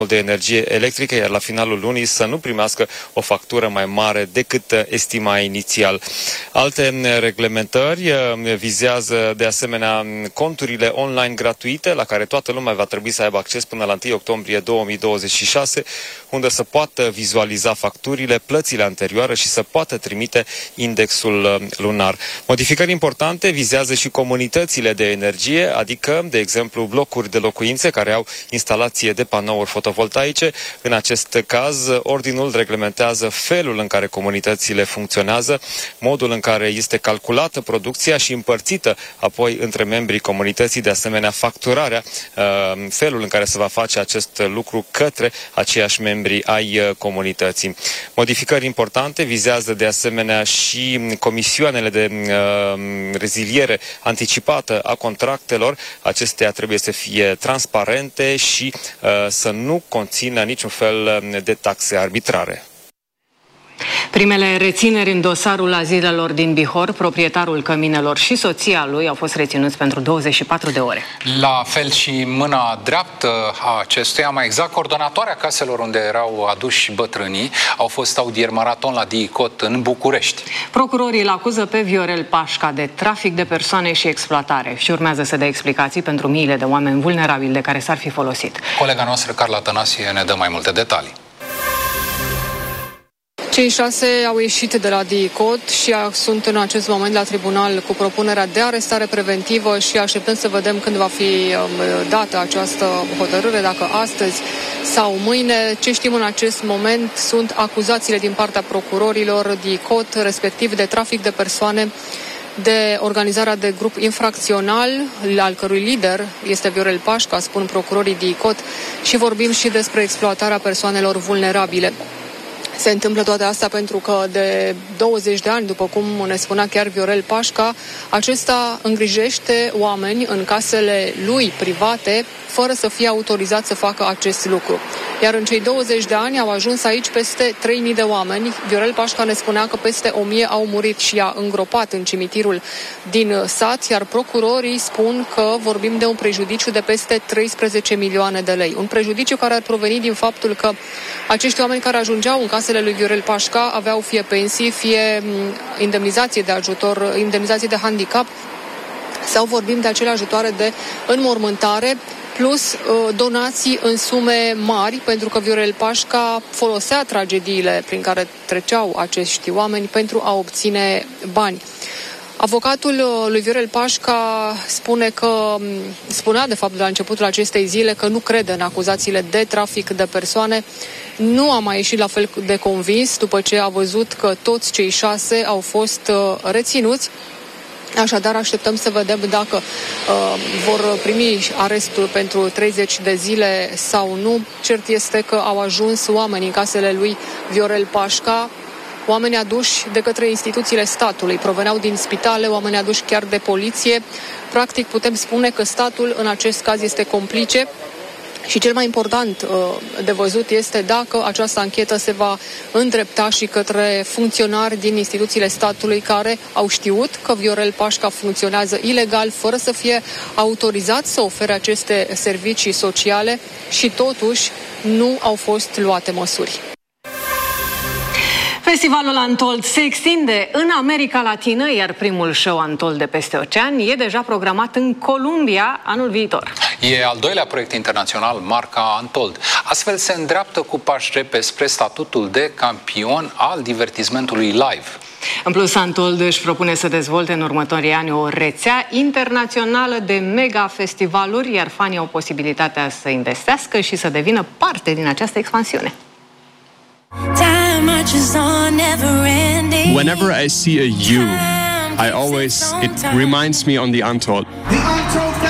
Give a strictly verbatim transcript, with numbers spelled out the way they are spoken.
de energie electrică, iar la finalul lunii să nu primească o factură mai mare decât estima inițial. Alte reglementări vizează de asemenea conturile online gratuite, la care toată lumea va trebui să aibă acces până la întâi octombrie două mii douăzeci și șase, unde să poată vizualiza facturile, plățile anterioare și să poată trimite indexul lunar. Modificări importante vizează și comunitățile de energie, adică, de exemplu, blocuri de locuințe care au instalație de panouri fotovoltaice. În acest caz, ordinul reglementează felul în care comunitățile funcționează, modul în care este calculată producția și împărțită apoi între membrii comunității, de asemenea facturarea, felul în care se va face acest lucru către aceiași membri ai comunității. Modificări importante vizează de asemenea și comisioanele de reziliere anticipată a contractelor. Acestea trebuie să fie transparente și să nu conțină niciun fel de taxe arbitrare. Primele rețineri în dosarul azilelor din Bihor, proprietarul căminelor și soția lui au fost reținuți pentru douăzeci și patru de ore. La fel și mâna dreaptă a acestuia, mai exact coordonatoarea caselor unde erau aduși bătrânii, au fost audieri maraton la DICOT în București. Procurorii îl acuză pe Viorel Pașca de trafic de persoane și exploatare și urmează să dea explicații pentru miile de oameni vulnerabili de care s-ar fi folosit. Colega noastră, Carla Tănasie, ne dă mai multe detalii. Cei șase au ieșit de la DICOT și sunt în acest moment la tribunal cu propunerea de arestare preventivă și așteptăm să vedem când va fi dată această hotărâre, dacă astăzi sau mâine. Ce știm în acest moment sunt acuzațiile din partea procurorilor DICOT, respectiv de trafic de persoane, de organizarea de grup infracțional, al cărui lider este Viorel Pașca, spun procurorii DICOT, și vorbim și despre exploatarea persoanelor vulnerabile. Se întâmplă toate astea pentru că de douăzeci de ani, după cum ne spunea chiar Viorel Pașca, acesta îngrijește oameni în casele lui private, fără să fie autorizat să facă acest lucru. Iar în cei douăzeci de ani au ajuns aici peste trei mii de oameni. Viorel Pașca ne spunea că peste o mie au murit și i-a îngropat în cimitirul din sat, iar procurorii spun că vorbim de un prejudiciu de peste treisprezece milioane de lei. Un prejudiciu care ar proveni din faptul că acești oameni care ajungeau în casele lui Viorel Pașca aveau fie pensii, fie indemnizație de ajutor, indemnizație de handicap, sau vorbim de acele ajutoare de înmormântare, plus uh, donații în sume mari, pentru că Viorel Pașca folosea tragediile prin care treceau acești oameni pentru a obține bani. Avocatul lui Viorel Pașca spune că, spunea de fapt de la începutul acestei zile că nu crede în acuzațiile de trafic de persoane. Nu a mai ieșit la fel de convins după ce a văzut că toți cei șase au fost reținuți. Așadar, așteptăm să vedem dacă uh, vor primi arestul pentru treizeci de zile sau nu. Cert este că au ajuns oameni în casele lui Viorel Pașca, oameni aduși de către instituțiile statului, proveneau din spitale, oameni aduși chiar de poliție. Practic, putem spune că statul în acest caz este complice. Și cel mai important de văzut este dacă această anchetă se va îndrepta și către funcționari din instituțiile statului care au știut că Viorel Pașca funcționează ilegal, fără să fie autorizat să ofere aceste servicii sociale și totuși nu au fost luate măsuri. Festivalul Untold se extinde în America Latină, iar primul show Untold de peste ocean e deja programat în Columbia anul viitor. E al doilea proiect internațional, marca Untold. Astfel se îndreaptă cu pași repezi spre statutul de campion al divertismentului live. În plus, Untold își propune să dezvolte în următorii ani o rețea internațională de mega-festivaluri, iar fanii au posibilitatea să investească și să devină parte din această expansiune. Whenever I see a U, I always, it reminds me on the Untold.